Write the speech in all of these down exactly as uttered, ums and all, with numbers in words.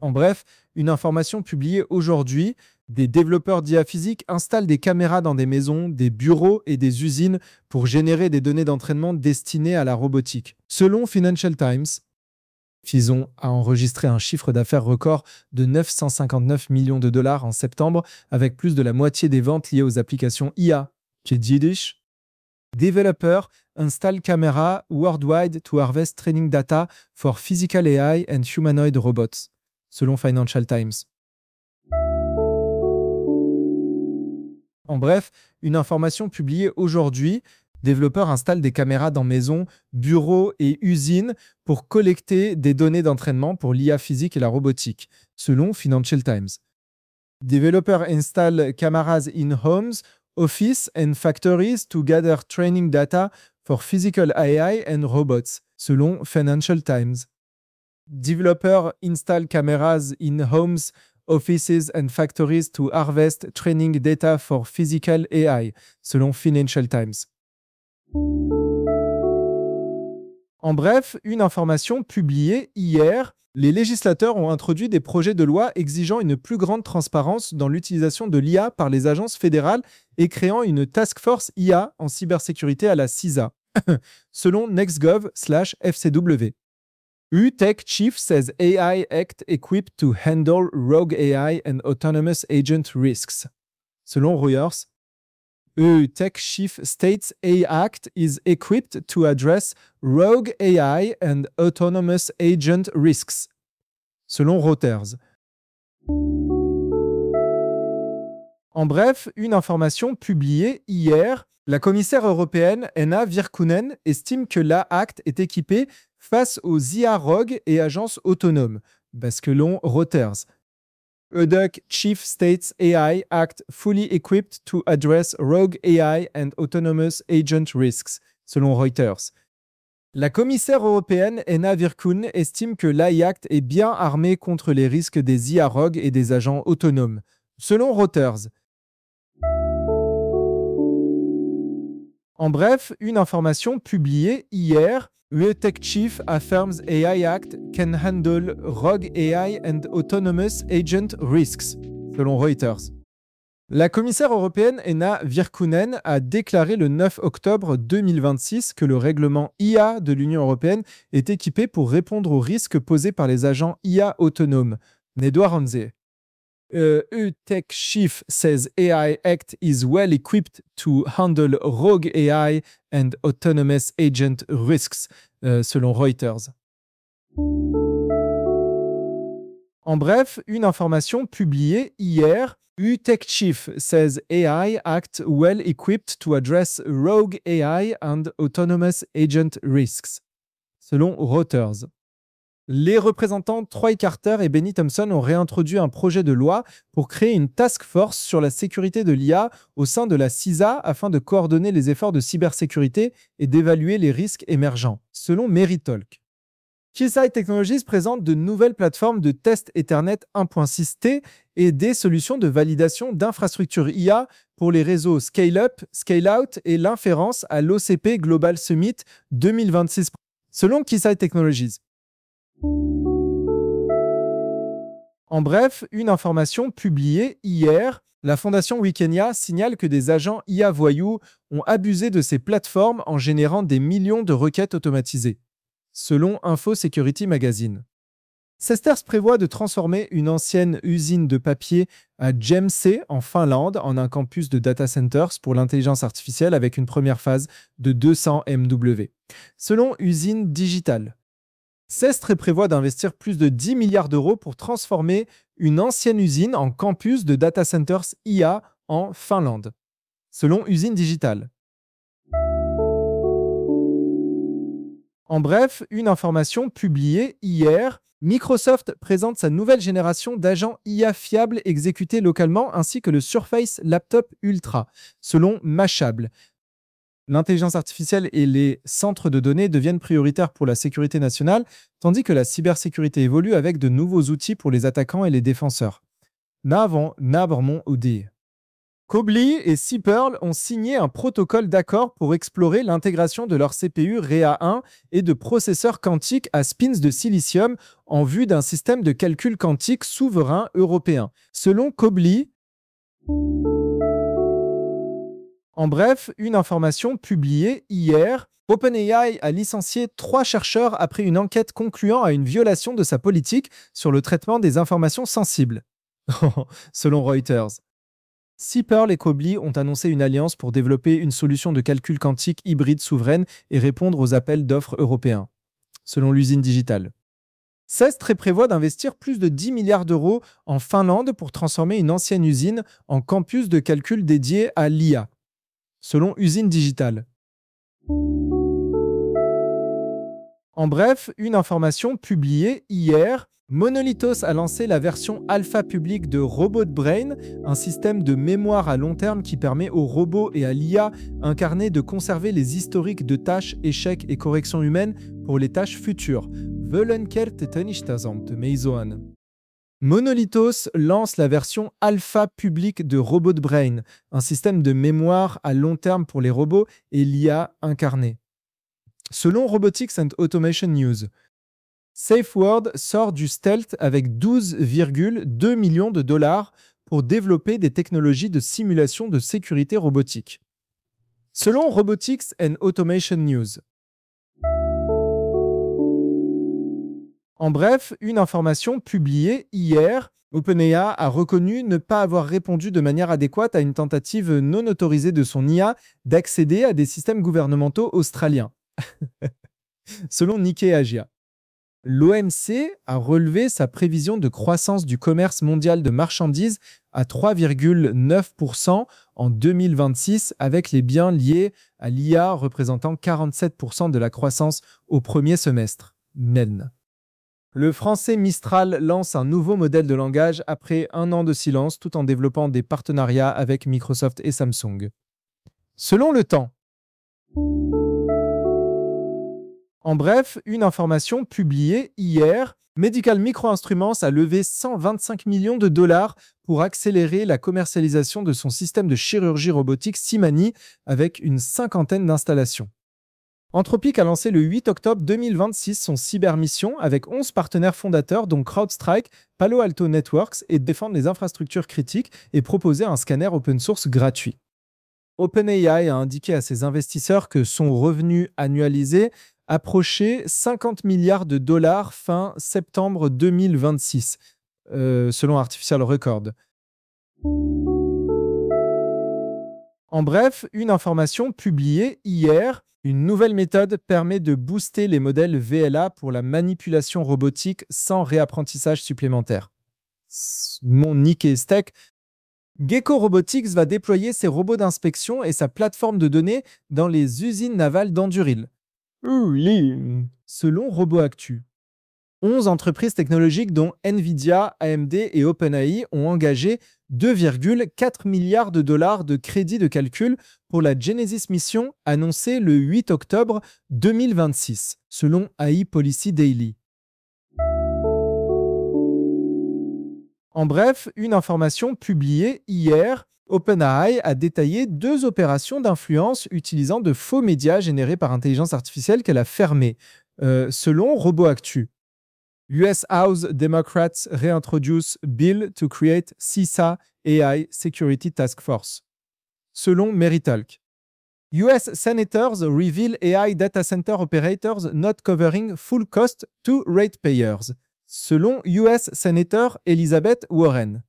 En bref, une information publiée aujourd'hui, des développeurs d'I A physique installent des caméras dans des maisons, des bureaux et des usines pour générer des données d'entraînement destinées à la robotique. Selon Financial Times, Fison a enregistré un chiffre d'affaires record de neuf cent cinquante-neuf millions de dollars en septembre, avec plus de la moitié des ventes liées aux applications I A. Yiddish. Developer install camera worldwide to harvest training data for physical A I and humanoid robots, selon Financial Times. En bref, une information publiée aujourd'hui, développeurs installent des caméras dans maisons, bureaux et usines pour collecter des données d'entraînement pour l'I A physique et la robotique, selon Financial Times. Developers install cameras in homes, offices and factories to gather training data for physical A I and robots, selon Financial Times. Developers install cameras in homes, offices and factories to harvest training data for physical A I, selon Financial Times. En bref, une information publiée hier, les législateurs ont introduit des projets de loi exigeant une plus grande transparence dans l'utilisation de l'I A par les agences fédérales et créant une task force I A en cybersécurité à la C I S A, selon nextgov slash F C W. U-Tech Chief says A I Act equipped to handle rogue A I and autonomous agent risks. Selon Reuters, U-Tech Chief states A I Act is equipped to address rogue A I and autonomous agent risks. Selon Reuters. En bref, une information publiée hier, la commissaire européenne Henna Virkkunen estime que l'A Act est équipé face aux I A rogues et agences autonomes, selon Reuters. U-Tech Chief states A I Act fully equipped to address rogue A I and autonomous agent risks, selon Reuters. La commissaire européenne Henna Virkkunen estime que l'A I Act est bien armé contre les risques des I A rogues et des agents autonomes, selon Reuters. En bref, une information publiée hier, U-Tech Chief affirms A I Act can handle rogue A I and autonomous agent risks, selon Reuters. La commissaire européenne Henna Virkkunen a déclaré le neuf octobre deux mille vingt-six que le règlement I A de l'Union européenne est équipé pour répondre aux risques posés par les agents I A autonomes. Nedouard Hanze. Uh, U-Tech Chief says A I Act is well equipped to handle rogue A I and autonomous agent risks, uh, selon Reuters. En bref, une information publiée hier, U-Tech Chief says A I Act well equipped to address rogue A I and autonomous agent risks, selon Reuters. Les représentants Troy Carter et Benny Thompson ont réintroduit un projet de loi pour créer une task force sur la sécurité de l'I A au sein de la C I S A afin de coordonner les efforts de cybersécurité et d'évaluer les risques émergents, selon Meritalk. Keysight Technologies présente de nouvelles plateformes de test Ethernet un point six T et des solutions de validation d'infrastructures I A pour les réseaux Scale-up, Scale-out et l'inférence à l'O C P Global Summit deux mille vingt-six, selon Keysight Technologies. En bref, une information publiée hier, la fondation Wikenya signale que des agents I A voyous ont abusé de ces plateformes en générant des millions de requêtes automatisées, selon Info Security Magazine. Cesters prévoit de transformer une ancienne usine de papier à Jämsä en Finlande en un campus de data centers pour l'intelligence artificielle avec une première phase de deux cents mégawatts, selon Usine Digital. Cestres prévoit d'investir plus de dix milliards d'euros pour transformer une ancienne usine en campus de data centers I A en Finlande, selon Usine Digital. En bref, une information publiée hier, Microsoft présente sa nouvelle génération d'agents I A fiables exécutés localement ainsi que le Surface Laptop Ultra, selon Mashable. L'intelligence artificielle et les centres de données deviennent prioritaires pour la sécurité nationale, tandis que la cybersécurité évolue avec de nouveaux outils pour les attaquants et les défenseurs. Navon Nabermon Oudi. Kobli et Seapearl ont signé un protocole d'accord pour explorer l'intégration de leur C P U R E A un et de processeurs quantiques à spins de silicium en vue d'un système de calcul quantique souverain européen. Selon Kobli, en bref, une information publiée hier, OpenAI a licencié trois chercheurs après une enquête concluant à une violation de sa politique sur le traitement des informations sensibles, selon Reuters. Seapearl et Kobli ont annoncé une alliance pour développer une solution de calcul quantique hybride souveraine et répondre aux appels d'offres européens, selon l'usine digitale. Cestre prévoit d'investir plus de dix milliards d'euros en Finlande pour transformer une ancienne usine en campus de calcul dédié à l'I A, selon usine digitale. En bref, une information publiée hier, Monolithos a lancé la version alpha publique de Robot Brain, un système de mémoire à long terme qui permet aux robots et à l'I A incarnés de conserver les historiques de tâches, échecs et corrections humaines pour les tâches futures. Monolithos lance la version alpha publique de Robot Brain, un système de mémoire à long terme pour les robots et l'I A incarnée. Selon Robotics and Automation News, SafeWord sort du stealth avec douze virgule deux millions de dollars pour développer des technologies de simulation de sécurité robotique. Selon Robotics and Automation News. En bref, une information publiée hier, OpenAI a reconnu ne pas avoir répondu de manière adéquate à une tentative non autorisée de son I A d'accéder à des systèmes gouvernementaux australiens. Selon Nikkei Asia. L'O M C a relevé sa prévision de croissance du commerce mondial de marchandises à trois virgule neuf pour cent en deux mille vingt-six, avec les biens liés à l'I A représentant quarante-sept pour cent de la croissance au premier semestre. M E N. Le français Mistral lance un nouveau modèle de langage après un an de silence, tout en développant des partenariats avec Microsoft et Samsung. Selon Le Temps. En bref, une information publiée hier, Medical Microinstruments a levé cent vingt-cinq millions de dollars pour accélérer la commercialisation de son système de chirurgie robotique Symani avec une cinquantaine d'installations. Anthropic a lancé le huit octobre deux mille vingt-six son cybermission avec onze partenaires fondateurs dont CrowdStrike, Palo Alto Networks et défendre les infrastructures critiques et proposer un scanner open source gratuit. OpenAI a indiqué à ses investisseurs que son revenu annualisé approchait cinquante milliards de dollars fin septembre deux mille vingt-six, euh, selon Artificial Record. En bref, une information publiée hier, une nouvelle méthode permet de booster les modèles V L A pour la manipulation robotique sans réapprentissage supplémentaire. Mon Nikkei Tech. Gecko Robotics va déployer ses robots d'inspection et sa plateforme de données dans les usines navales d'Anduril. Selon RoboActu, onze entreprises technologiques dont Nvidia, A M D et OpenAI ont engagé deux virgule quatre milliards de dollars de crédits de calcul pour la Genesis Mission annoncée le huit octobre deux mille vingt-six, selon A I Policy Daily. En bref, une information publiée hier, OpenAI a détaillé deux opérations d'influence utilisant de faux médias générés par intelligence artificielle qu'elle a fermés, euh, selon RoboActu. U S House Democrats reintroduce bill to create C I S A A I Security Task Force. Selon Meritalk. U S Senators reveal A I data center operators not covering full cost to ratepayers. Selon U S Senator Elizabeth Warren.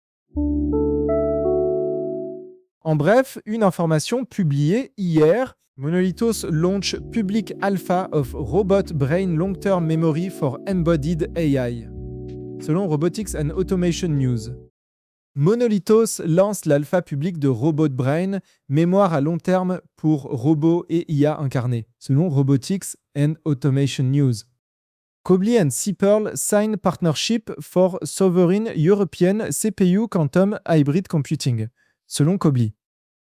En bref, une information publiée hier, Monolithos launch public alpha of Robot Brain Long-Term Memory for Embodied A I. Selon Robotics and Automation News. Monolithos lance l'alpha public de Robot Brain, mémoire à long terme pour robots et I A incarnés, selon Robotics and Automation News. Kobli and Seapearl sign partnership for sovereign European C P U quantum hybrid computing, selon Kobli.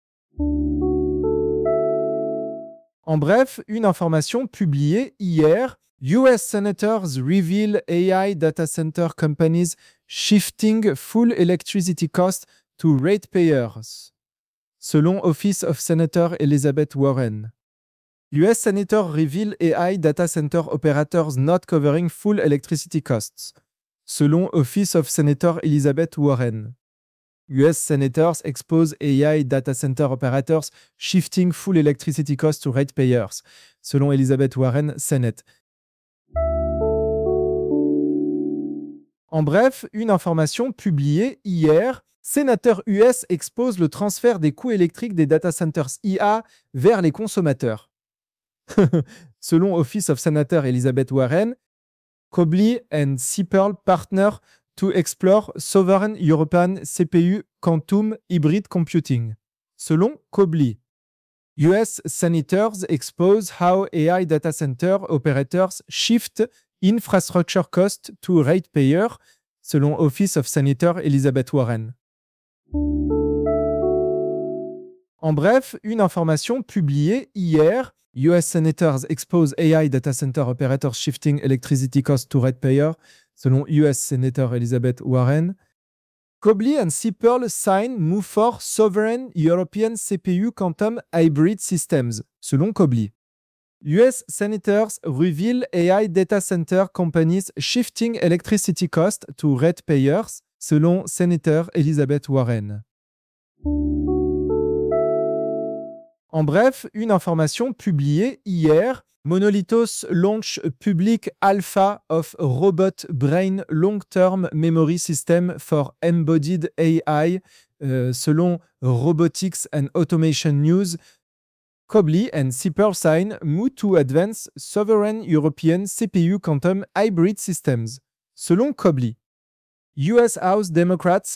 En bref, une information publiée hier, U S Senators reveal A I data center companies shifting full electricity cost to ratepayers. selon Office of Senator Elizabeth Warren. U S Senator reveal A I data center operators not covering full electricity costs, selon Office of Senator Elizabeth Warren. U S Senators expose A I data center operators shifting full electricity costs to ratepayers, selon Elizabeth Warren, Senate. En bref, une information publiée hier, sénateur U S expose le transfert des coûts électriques des data centers I A vers les consommateurs. Selon Office of Senator Elizabeth Warren, Cobley and Sipperl partner to explore sovereign European C P U quantum hybrid computing. Selon Cobley, U S senators expose how A I data center operators shift infrastructure cost to ratepayer, selon Office of Senator Elizabeth Warren. En bref, une information publiée hier, U S Senators expose A I data center operators shifting electricity cost to ratepayer, selon U S Senator Elizabeth Warren. Cobley and Sipperl sign move for sovereign European C P U quantum hybrid systems, selon Cobley. U S senators reveal A I data center companies shifting electricity cost to ratepayers, selon Senator Elizabeth Warren. En bref, une information publiée hier, Monolithos launch public alpha of robot brain long-term memory system for embodied A I, euh, selon Robotics and Automation News. Cobley and Sipperl sign move to advance sovereign European C P U quantum hybrid systems, selon Cobley. U S House Democrats